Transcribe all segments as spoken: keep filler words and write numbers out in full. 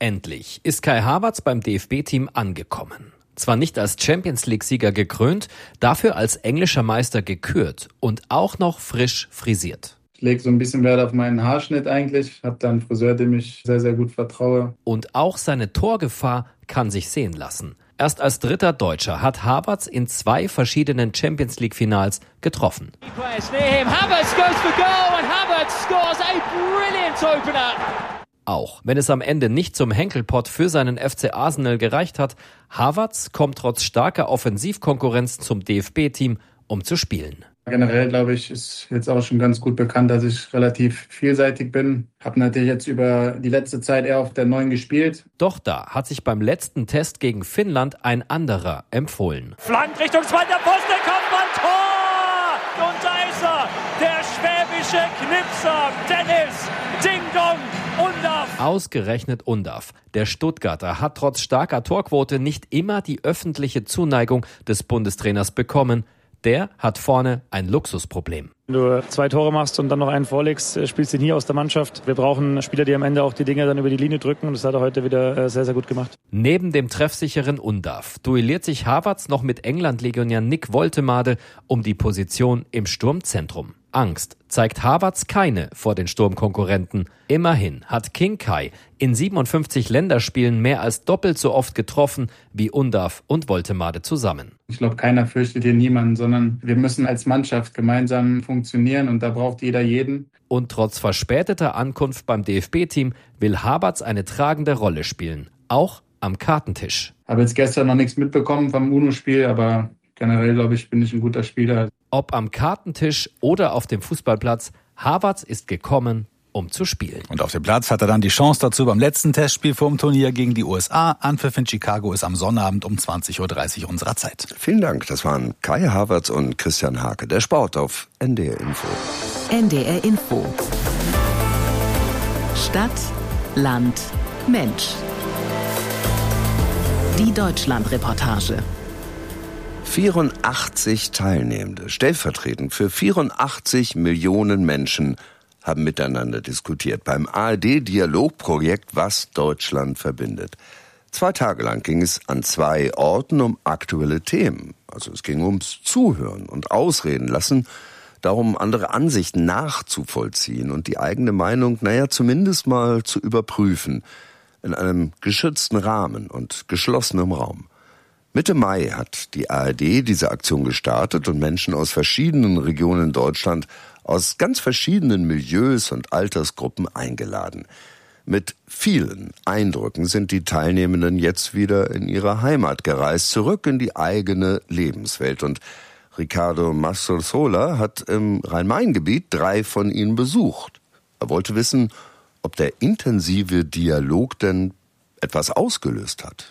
Endlich ist Kai Havertz beim D F B-Team angekommen. Zwar nicht als Champions-League-Sieger gekrönt, dafür als englischer Meister gekürt und auch noch frisch frisiert. Ich lege so ein bisschen Wert auf meinen Haarschnitt eigentlich. Habe da einen Friseur, dem ich sehr, sehr gut vertraue. Und auch seine Torgefahr kann sich sehen lassen. Erst als dritter Deutscher hat Havertz in zwei verschiedenen Champions-League-Finals getroffen. Auch wenn es am Ende nicht zum Henkelpott für seinen F C Arsenal gereicht hat, Havertz kommt trotz starker Offensivkonkurrenz zum D F B-Team, um zu spielen. Generell, glaube ich, ist jetzt auch schon ganz gut bekannt, dass ich relativ vielseitig bin. Habe natürlich jetzt über die letzte Zeit eher auf der Neun gespielt. Doch da hat sich beim letzten Test gegen Finnland ein anderer empfohlen. Flank Richtung zweiter Pfosten, Kopfball, Tor! Und da ist er, der schwäbische Knipser, Dennis Ding Dong Undav. Ausgerechnet Undav. Der Stuttgarter hat trotz starker Torquote nicht immer die öffentliche Zuneigung des Bundestrainers bekommen. Der hat vorne ein Luxusproblem. Wenn du zwei Tore machst und dann noch einen vorlegst, spielst du nie aus der Mannschaft. Wir brauchen Spieler, die am Ende auch die Dinge dann über die Linie drücken. Und das hat er heute wieder sehr, sehr gut gemacht. Neben dem treffsicheren Undav duelliert sich Havertz noch mit England-Legionär Nick Woltemade um die Position im Sturmzentrum. Angst zeigt Havertz keine vor den Sturmkonkurrenten. Immerhin hat King Kai in siebenundfünfzig Länderspielen mehr als doppelt so oft getroffen wie Undav und Woltemade zusammen. Ich glaube, keiner fürchtet hier niemanden, sondern wir müssen als Mannschaft gemeinsam funktionieren und da braucht jeder jeden. Und trotz verspäteter Ankunft beim D F B-Team will Havertz eine tragende Rolle spielen, auch am Kartentisch. Habe jetzt gestern noch nichts mitbekommen vom UNO-Spiel, aber generell, glaube ich, bin ich ein guter Spieler. Ob am Kartentisch oder auf dem Fußballplatz, Havertz ist gekommen, um zu spielen. Und auf dem Platz hat er dann die Chance dazu beim letzten Testspiel vor dem Turnier gegen die U S A. Anpfiff in Chicago ist am Sonnabend um zwanzig Uhr dreißig unserer Zeit. Vielen Dank, das waren Kai Havertz und Christian Hake. Der Sport auf N D R Info. N D R Info. Stadt, Land, Mensch. Die Deutschland-Reportage. vierundachtzig Teilnehmende, stellvertretend für vierundachtzig Millionen Menschen, haben miteinander diskutiert beim A R D-Dialogprojekt Was Deutschland verbindet. Zwei Tage lang ging es an zwei Orten um aktuelle Themen. Also es ging ums Zuhören und Ausreden lassen, darum andere Ansichten nachzuvollziehen und die eigene Meinung, naja, zumindest mal zu überprüfen, in einem geschützten Rahmen und geschlossenem Raum. Mitte Mai hat die A R D diese Aktion gestartet und Menschen aus verschiedenen Regionen Deutschland, aus ganz verschiedenen Milieus und Altersgruppen eingeladen. Mit vielen Eindrücken sind die Teilnehmenden jetzt wieder in ihre Heimat gereist, zurück in die eigene Lebenswelt. Und Ricardo Mastrosola hat im Rhein-Main-Gebiet drei von ihnen besucht. Er wollte wissen, ob der intensive Dialog denn etwas ausgelöst hat.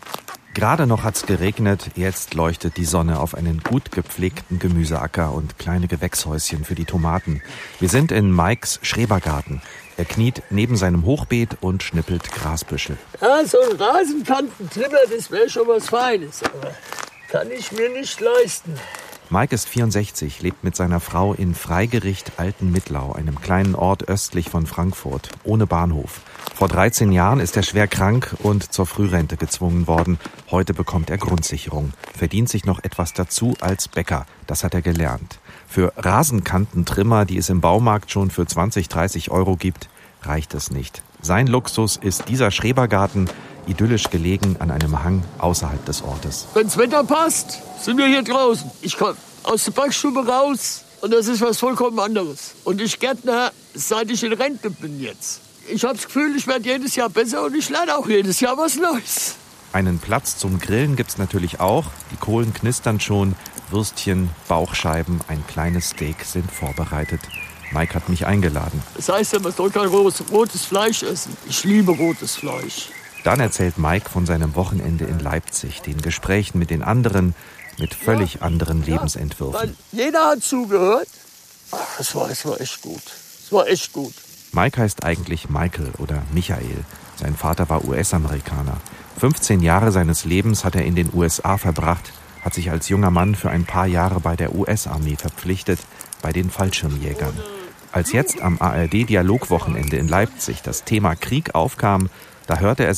Gerade noch hat's geregnet, jetzt leuchtet die Sonne auf einen gut gepflegten Gemüseacker und kleine Gewächshäuschen für die Tomaten. Wir sind in Mikes Schrebergarten. Er kniet neben seinem Hochbeet und schnippelt Grasbüschel. Ja, so ein Rasenkantentrimmer, das wäre schon was Feines, aber kann ich mir nicht leisten. Mike ist vierundsechzig, lebt mit seiner Frau in Freigericht Altenmittlau, einem kleinen Ort östlich von Frankfurt, ohne Bahnhof. Vor dreizehn Jahren ist er schwer krank und zur Frührente gezwungen worden. Heute bekommt er Grundsicherung, verdient sich noch etwas dazu als Bäcker. Das hat er gelernt. Für Rasenkantentrimmer, die es im Baumarkt schon für zwanzig, dreißig Euro gibt, reicht es nicht. Sein Luxus ist dieser Schrebergarten, idyllisch gelegen an einem Hang außerhalb des Ortes. Wenn's Wetter passt, sind wir hier draußen. Ich komme aus der Backstube raus und das ist was vollkommen anderes. Und ich Gärtner, seit ich in Rente bin jetzt. Ich habe das Gefühl, ich werde jedes Jahr besser und ich lerne auch jedes Jahr was Neues. Einen Platz zum Grillen gibt's natürlich auch. Die Kohlen knistern schon, Würstchen, Bauchscheiben, ein kleines Steak sind vorbereitet. Mike hat mich eingeladen. Das heißt ja, man soll kein rotes Fleisch essen. Ich liebe rotes Fleisch. Dann erzählt Mike von seinem Wochenende in Leipzig, den Gesprächen mit den anderen, mit völlig ja, anderen Lebensentwürfen. Ja, jeder hat zugehört. Ach, das war, das war echt gut. Das war echt gut. Mike heißt eigentlich Michael oder Michael. Sein Vater war U S-Amerikaner. fünfzehn Jahre seines Lebens hat er in den U S A verbracht, hat sich als junger Mann für ein paar Jahre bei der U S-Armee verpflichtet, bei den Fallschirmjägern. Als jetzt am A R D-Dialogwochenende in Leipzig das Thema Krieg aufkam, da hörte er